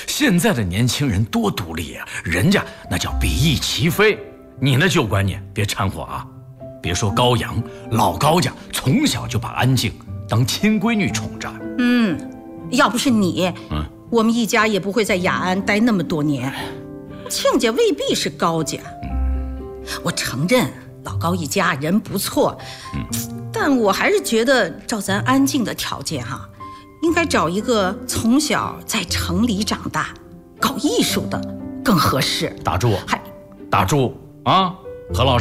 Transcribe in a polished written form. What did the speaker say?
现在的年轻人多独立啊，人家那叫比翼齐飞。你那旧观念别掺和啊！别说高阳，老高家从小就把安静当亲闺女宠着。 要不是你，我们一家也不会在雅安待那么多年。亲家未必是高家，我承认老高一家人不错，但我还是觉得照咱安静的条件应该找一个从小在城里长大、搞艺术的更合适。 打住啊，何老师。